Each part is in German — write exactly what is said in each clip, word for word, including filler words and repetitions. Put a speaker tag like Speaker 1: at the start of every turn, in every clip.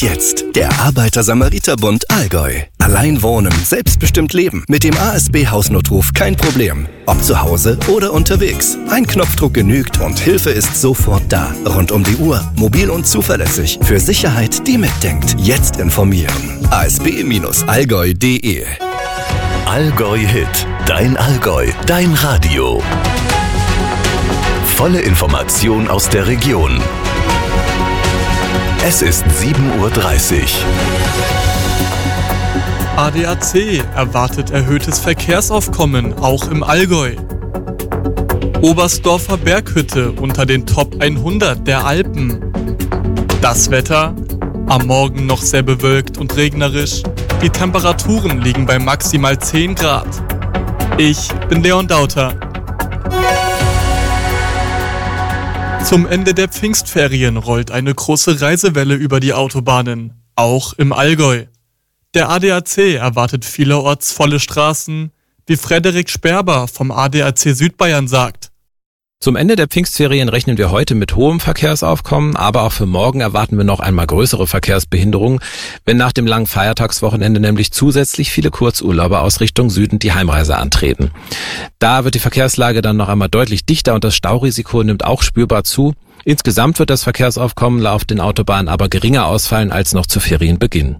Speaker 1: jetzt der Arbeiter-Samariter-Bund Allgäu. Allein wohnen, selbstbestimmt leben. Mit dem A S B-Hausnotruf kein Problem. Ob zu Hause oder unterwegs. Ein Knopfdruck genügt und Hilfe ist sofort da. Rund um die Uhr, mobil und zuverlässig. Für Sicherheit, die mitdenkt. Jetzt informieren. a s b Bindestrich allgäu punkt d e
Speaker 2: Allgäu Hit. Dein Allgäu. Dein Radio. Volle Information aus der Region. Es ist sieben Uhr dreißig.
Speaker 3: A D A C erwartet erhöhtes Verkehrsaufkommen, auch im Allgäu. Oberstdorfer Berghütte unter den Top hundert der Alpen. Das Wetter? Am Morgen noch sehr bewölkt und regnerisch. Die Temperaturen liegen bei maximal zehn Grad. Ich bin Leon Dauter. Zum Ende der Pfingstferien rollt eine große Reisewelle über die Autobahnen, auch im Allgäu. Der A D A C erwartet vielerorts volle Straßen, wie Frederik Sperber vom A D A C Südbayern sagt.
Speaker 4: Zum Ende der Pfingstferien rechnen wir heute mit hohem Verkehrsaufkommen, aber auch für morgen erwarten wir noch einmal größere Verkehrsbehinderungen, wenn nach dem langen Feiertagswochenende nämlich zusätzlich viele Kurzurlauber aus Richtung Süden die Heimreise antreten. Da wird die Verkehrslage dann noch einmal deutlich dichter und das Staurisiko nimmt auch spürbar zu. Insgesamt wird das Verkehrsaufkommen auf den Autobahnen aber geringer ausfallen als noch zu Ferienbeginn.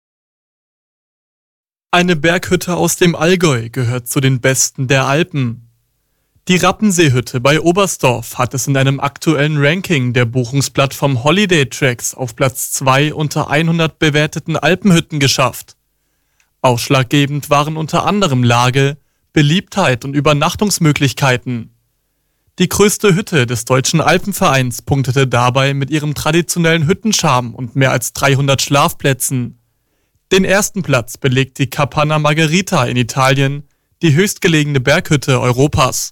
Speaker 3: Eine Berghütte aus dem Allgäu gehört zu den besten der Alpen. Die Rappenseehütte bei Oberstdorf hat es in einem aktuellen Ranking der Buchungsplattform Holiday Tracks auf Platz zwei unter hundert bewerteten Alpenhütten geschafft. Ausschlaggebend waren unter anderem Lage, Beliebtheit und Übernachtungsmöglichkeiten. Die größte Hütte des Deutschen Alpenvereins punktete dabei mit ihrem traditionellen Hüttencharme und mehr als dreihundert Schlafplätzen. Den ersten Platz belegt die Capanna Margherita in Italien, die höchstgelegene Berghütte Europas.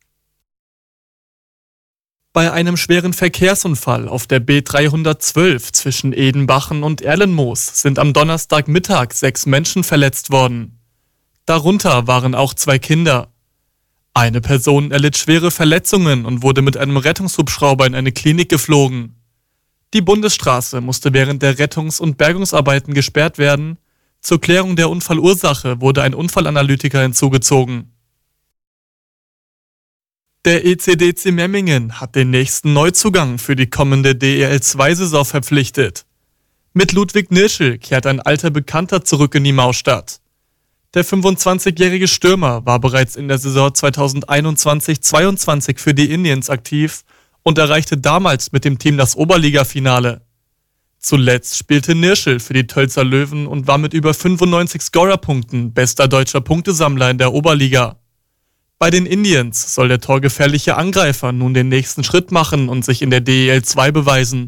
Speaker 3: Bei einem schweren Verkehrsunfall auf der B dreihundertzwölf zwischen Edenbachen und Erlenmoos sind am Donnerstagmittag sechs Menschen verletzt worden. Darunter waren auch zwei Kinder. Eine Person erlitt schwere Verletzungen und wurde mit einem Rettungshubschrauber in eine Klinik geflogen. Die Bundesstraße musste während der Rettungs- und Bergungsarbeiten gesperrt werden. Zur Klärung der Unfallursache wurde ein Unfallanalytiker hinzugezogen. Der E C D C Memmingen hat den nächsten Neuzugang für die kommende D E L zwei Saison verpflichtet. Mit Ludwig Nirschl kehrt ein alter Bekannter zurück in die Maustadt. Der fünfundzwanzigjährige Stürmer war bereits in der Saison zweitausendeinundzwanzig zweiundzwanzig für die Indians aktiv und erreichte damals mit dem Team das Oberliga-Finale. Zuletzt spielte Nirschl für die Tölzer Löwen und war mit über fünfundneunzig Scorerpunkten bester deutscher Punktesammler in der Oberliga. Bei den Indians soll der torgefährliche Angreifer nun den nächsten Schritt machen und sich in der D E L zwei beweisen.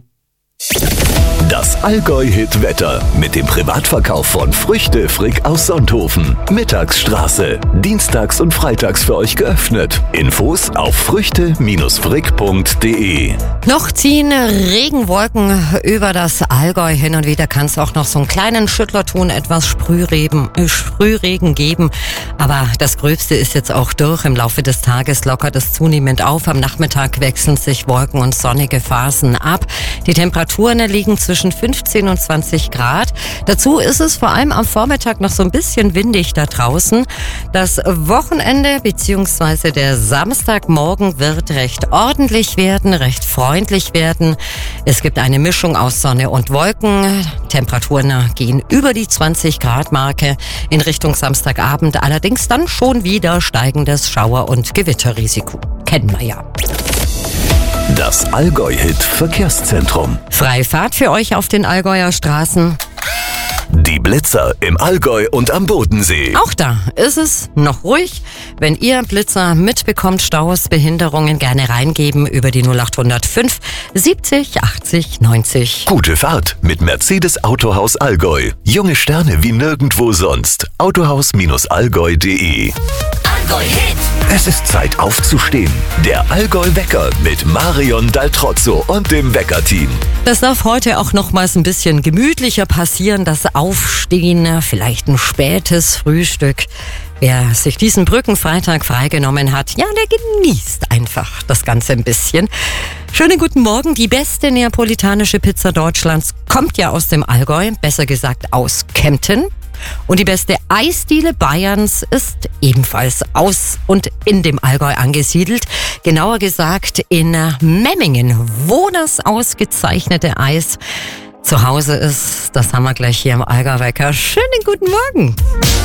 Speaker 2: Das Allgäu-Hit-Wetter mit dem Privatverkauf von Früchte Frick aus Sonthofen. Mittagsstraße. Dienstags und freitags für euch geöffnet. Infos auf früchte frick punkt d e.
Speaker 5: Noch ziehen Regenwolken über das Allgäu. Hin und wieder kann es auch noch so einen kleinen Schüttler tun, etwas Sprühregen, äh, Sprühregen geben. Aber das Gröbste ist jetzt auch durch. Im Laufe des Tages lockert es zunehmend auf. Am Nachmittag wechseln sich Wolken und sonnige Phasen ab. Die Temperaturen liegen zwischen fünfzehn und zwanzig Grad. Dazu ist es vor allem am Vormittag noch so ein bisschen windig da draußen. Das Wochenende bzw. der Samstagmorgen wird recht ordentlich werden, recht freundlich werden. Es gibt eine Mischung aus Sonne und Wolken. Temperaturen gehen über die zwanzig Grad Marke. In Richtung Samstagabend allerdings dann schon wieder steigendes Schauer- und Gewitterrisiko. Kennen wir ja.
Speaker 2: Das Allgäu-Hit Verkehrszentrum.
Speaker 5: Freifahrt für euch auf den Allgäuer Straßen.
Speaker 2: Die Blitzer im Allgäu und am Bodensee.
Speaker 5: Auch da ist es noch ruhig. Wenn ihr Blitzer mitbekommt, Staus, Behinderungen, gerne reingeben über die null acht null fünf siebzig achtzig neunzig.
Speaker 2: Gute Fahrt mit Mercedes Autohaus Allgäu. Junge Sterne wie nirgendwo sonst. autohaus allgäu punkt d e. Allgäu Hit. Es ist Zeit aufzustehen. Der Allgäu-Wecker mit Marion Daltrozzo und dem Weckerteam.
Speaker 5: Das darf heute auch nochmals ein bisschen gemütlicher passieren. Das Aufstehen, vielleicht ein spätes Frühstück. Wer sich diesen Brückenfreitag freigenommen hat, ja, der genießt einfach das Ganze ein bisschen. Schönen guten Morgen. Die beste neapolitanische Pizza Deutschlands kommt ja aus dem Allgäu, besser gesagt aus Kempten. Und die beste Eisdiele Bayerns ist ebenfalls aus und in dem Allgäu angesiedelt. Genauer gesagt in Memmingen, wo das ausgezeichnete Eis zu Hause ist. Das haben wir gleich hier im Allgäu Wecker. Schönen guten Morgen.